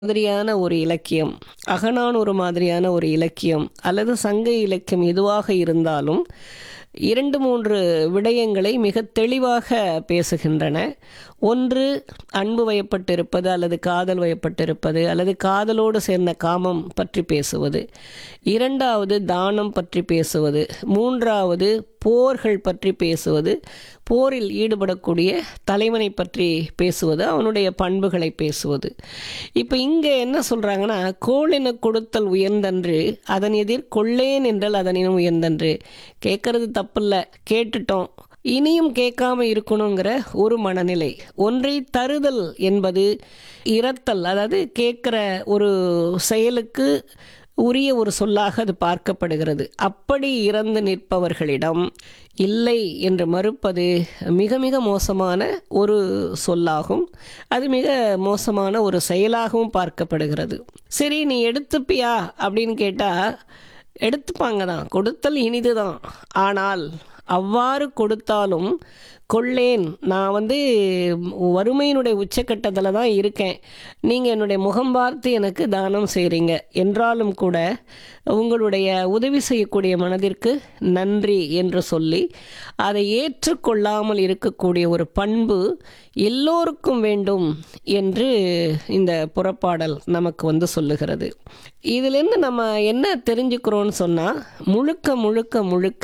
மாதிரியான ஒரு இலக்கியம், அகநானூறு மாதிரியான ஒரு இலக்கியம் அல்லது சங்க இலக்கியம் எதுவாக இருந்தாலும் 2, 3 விடயங்களை மிக தெளிவாக பேசுகின்றன. ஒன்று அன்பு வயப்பட்டிருப்பது அல்லது காதல் வயப்பட்டிருப்பது அல்லது காதலோடு சேர்ந்த காமம் பற்றி பேசுவது. 2வது தானம் பற்றி பேசுவது. 3வது போர்கள் பற்றி பேசுவது. போரில் ஈடுபடக்கூடிய தலைவனை பற்றி பேசுவது, அவனுடைய பண்புகளை பேசுவது. இப்போ இங்கே என்ன சொல்கிறாங்கன்னா, கோளென கொடுத்தல் உயர்ந்தன்று அதன் எதிர் கொள்ளேன் என்றால் அதனினும் உயர்ந்தன்று. கேட்கறது தப்பில்ல, கேட்டுட்டோம், இனியும் கேட்காம இருக்கணுங்கிற ஒரு மனநிலை. ஒன்றை தருதல் என்பது இரத்தல், அதாவது கேட்குற ஒரு செயலுக்கு உரிய ஒரு சொல்லாக அது பார்க்கப்படுகிறது. அப்படி இறந்து நிற்பவர்களிடம் இல்லை என்று மறுப்பது மிக மிக மோசமான ஒரு சொல்லாகும். அது மிக மோசமான ஒரு செயலாகவும் பார்க்கப்படுகிறது. சரி, நீ எடுத்துப்பியா அப்படின்னு கேட்டால் எடுத்துப்பாங்க தான், கொடுத்தல் இனிது தான். ஆனால் அவ்வாறு கொடுத்தாலும் கொள்ளேன், நான் வறுமையினுடைய உச்சக்கட்டத்தில் தான் இருக்கேன், நீங்கள் என்னுடைய முகம் பார்த்து எனக்கு தானம் செய்கிறீங்க என்றாலும் கூட உங்களுடைய உதவி செய்யக்கூடிய மனதிற்கு நன்றி என்று சொல்லி அதை ஏற்றுக்கொள்ளாமல் இருக்கக்கூடிய ஒரு பண்பு எல்லோருக்கும் வேண்டும் என்று இந்த புறப்பாடல் நமக்கு சொல்லுகிறது. இதிலேருந்து நம்ம என்ன தெரிஞ்சுக்கிறோன்னு சொன்னால், முழுக்க முழுக்க முழுக்க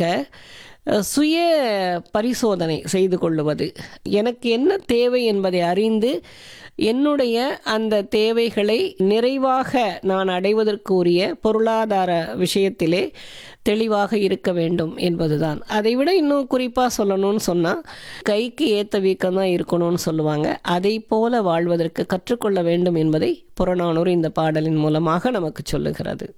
சுய பரிசோதனை செய்து கொள்ளுவது. எனக்கு என்ன தேவை என்பதை அறிந்து என்னுடைய அந்த தேவைகளை நிறைவாக நான் அடைவதற்கு உரிய பொருளாதார விஷயத்திலே தெளிவாக இருக்க வேண்டும் என்பதுதான். அதைவிட இன்னும் குறிப்பாக சொல்லணும்னு சொன்னால், கைக்கு ஏற்ற வீக்கம் தான் இருக்கணும்னு சொல்லுவாங்க. அதை போல வாழ்வதற்கு கற்றுக்கொள்ள வேண்டும் என்பதை புறநானூறு இந்த பாடலின் மூலமாக நமக்கு சொல்லுகிறது.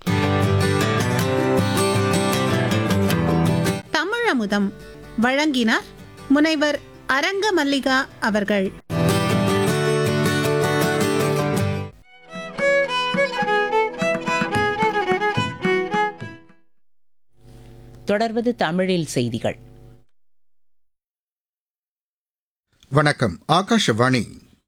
தமிழமுதம் வழங்கினார் முனைவர் அரங்க மல்லிகா அவர்கள். தொடர்வது தமிழில் செய்திகள். வணக்கம், ஆகாஷவாணி.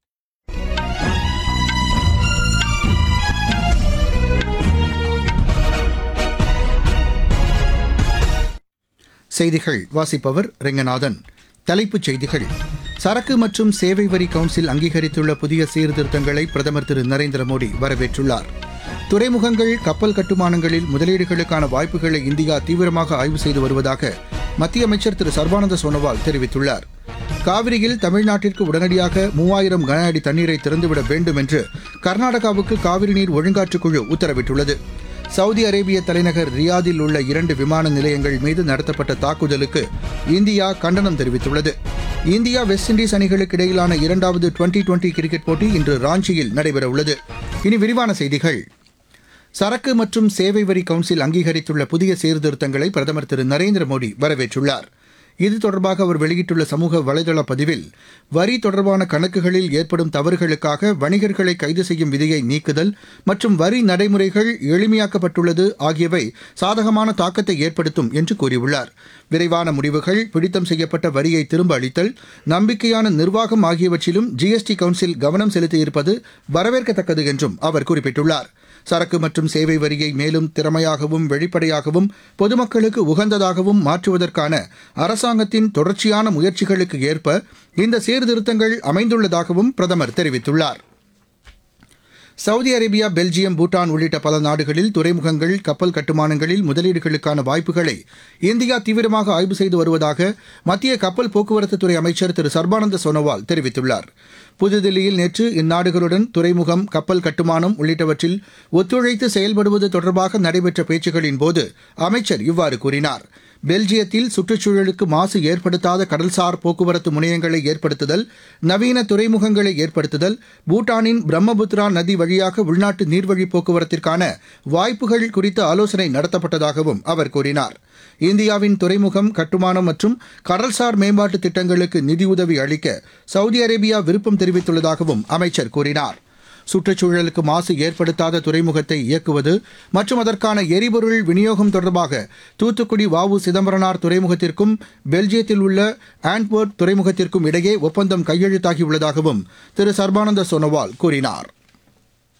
செய்திகள் வாசிப்பவர் ரெங்கநாதன். தலைப்புச் செய்திகள்: சரக்கு மற்றும் சேவை வரி கவுன்சில் அங்கீகரித்துள்ள புதிய சீர்திருத்தங்களை பிரதமர் திரு நரேந்திர மோடி வரவேற்றுள்ளார். துறைமுகங்கள், கப்பல் கட்டுமானங்களில் முதலீடுகளுக்கான வாய்ப்புகளை இந்தியா தீவிரமாக ஆய்வு செய்து வருவதாக மத்திய அமைச்சர் திரு சர்பானந்த சோனோவால் தெரிவித்துள்ளார். காவிரியில் தமிழ்நாட்டிற்கு உடனடியாக 3000 கன அடி தண்ணீரை திறந்துவிட வேண்டும் என்று கர்நாடகாவுக்கு காவிரி நீர் ஒழுங்காற்றுக்குழு உத்தரவிட்டுள்ளது. சவுதி அரேபிய தலைநகர் ரியாதில் உள்ள 2 விமான நிலையங்கள் மீது நடத்தப்பட்ட தாக்குதலுக்கு இந்தியா கண்டனம் தெரிவித்துள்ளது. இந்தியா வெஸ்ட் இண்டீஸ் அணிகளுக்கு இடையிலான 2வது டுவெண்டி கிரிக்கெட் போட்டி இன்று ராஞ்சியில் நடைபெறவுள்ளது. இனி விரிவான செய்திகள். சரக்கு மற்றும் சேவை வரி கவுன்சில் அங்கீகரித்துள்ள புதிய சீர்திருத்தங்களை பிரதமர் திரு நரேந்திர மோடி வரவேற்றுள்ளார். இது தொடர்பாக அவர் வெளியிட்டுள்ள சமூக வலைதள பதிவில், வரி தொடர்பான கணக்குகளில் ஏற்படும் தவறுகளுக்காக வணிகர்களை கைது செய்யும் விதியை நீக்குதல் மற்றும் வரி நடைமுறைகள் எளிமையாக்கப்பட்டுள்ளது ஆகியவை சாதகமான தாக்கத்தை ஏற்படுத்தும் என்று கூறியுள்ளார். விரைவான முடிவுகள், பிடித்தம் செய்யப்பட்ட வரியை திரும்ப அளித்தல், நம்பிக்கையான நிர்வாகம் ஆகியவற்றிலும் ஜிஎஸ்டி கவுன்சில் கவனம் செலுத்தியிருப்பது வரவேற்கத்தக்கது என்றும் அவர் குறிப்பிட்டுள்ளார். சரக்கு மற்றும் சேவை வரியை மேலும் திறமையாகவும் வெளிப்படையாகவும் பொதுமக்களுக்கு உகந்ததாகவும் மாற்றுவதற்கான அரசாங்கத்தின் தொடர்ச்சியான முயற்சிகளுக்கு ஏற்ப இந்த சீர்திருத்தங்கள் அமைந்துள்ளதாகவும் பிரதமர் தெரிவித்துள்ளார். சவுதி அரேபியா, பெல்ஜியம், பூட்டான் உள்ளிட்ட பல நாடுகளில் துறைமுகங்கள், கப்பல் கட்டுமானங்களில் முதலீடுகளுக்கான வாய்ப்புகளை இந்தியா தீவிரமாக ஆய்வு செய்து வருவதாக மத்திய கப்பல் போக்குவரத்துத்துறை அமைச்சர் திரு சர்பானந்த சோனோவால் தெரிவித்துள்ளார். புதுதில்லியில் நேற்று இந்நாடுகளுடன் துறைமுகம், கப்பல் கட்டுமானம் உள்ளிட்டவற்றில் ஒத்துழைத்து செயல்படுவது தொடர்பாக நடைபெற்ற பேச்சுக்களின் போது அமைச்சர் இவ்வாறு கூறினார். பெல்ஜியத்தில் சுற்றுச்சூழலுக்கு மாசு ஏற்படுத்தாத கடல்சார் போக்குவரத்து முனையங்களை ஏற்படுத்துதல், நவீன துறைமுகங்களை ஏற்படுத்துதல், பூட்டானின் பிரம்மபுத்திரா நதி வழியாக உள்நாட்டு நீர்வழி போக்குவரத்திற்கான வாய்ப்புகள் குறித்த ஆலோசனை நடத்தப்பட்டதாகவும் அவர் கூறினார். இந்தியாவின் துறைமுகம், கட்டுமானம் மற்றும் கடல்சார் மேம்பாட்டு திட்டங்களுக்கு நிதியுதவி அளிக்க சவுதி அரேபியா விருப்பம் தெரிவித்துள்ளதாகவும் அமைச்சர் கூறினார். சுற்றுச்சூழலுக்கு மாசு ஏற்படுத்தாத துறைமுகத்தை இயக்குவது மற்றும் அதற்கான எரிபொருள் விநியோகம் தொடர்பாக தூத்துக்குடி வ.உ. சிதம்பரனார் துறைமுகத்திற்கும் பெல்ஜியத்தில் உள்ள ஆண்ட்வர்ப் துறைமுகத்திற்கும் இடையே ஒப்பந்தம் கையெழுத்தாகியுள்ளதாகவும் திரு சர்பானந்த சோனோவால் கூறினார்.